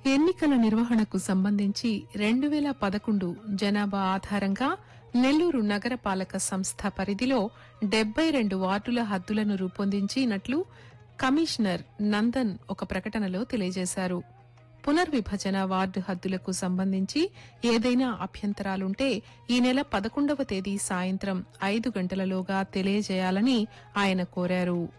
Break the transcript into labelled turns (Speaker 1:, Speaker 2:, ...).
Speaker 1: ఎన్నికల నిర్వహణకు సంబంధించి 2011 జనాభా ఆధారంగా నెల్లూరు నగరపాలక సంస్థ పరిధిలో 72 వార్డుల హద్దులను రూపొందించినట్లు కమిషనర్ నందన్ ఒక ప్రకటనలో తెలియజేశారు. పునర్విభజన వార్డు హద్దులకు సంబంధించి ఏదైనా అభ్యంతరాలుంటే ఈ నెల 11వ తేదీ సాయంత్రం 5 గంటలలోగా తెలియజేయాలని ఆయన కోరారు.